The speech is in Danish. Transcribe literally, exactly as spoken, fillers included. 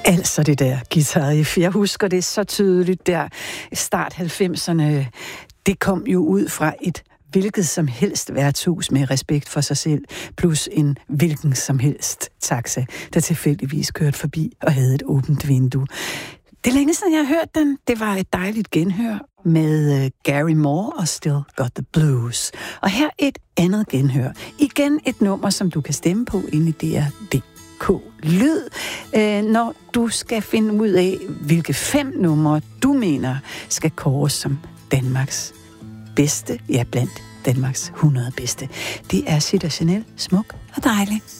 Altså det der guitar-riff, jeg husker det så tydeligt der, start halvfemserne, det kom jo ud fra et hvilket som helst værtshus med respekt for sig selv, plus en hvilken som helst taxa, der tilfældigvis kørte forbi og havde et åbent vindue. Det længe siden jeg har hørt den, det var et dejligt genhør med uh, Gary Moore og Still Got the Blues. Og her et andet genhør. Igen et nummer, som du kan stemme på inde i D R punktum d k Lyd, øh, når du skal finde ud af, hvilke fem numre du mener skal kåres som Danmarks bedste, ja blandt Danmarks hundrede bedste. Det er Zit og Chanel, smuk og dejlig.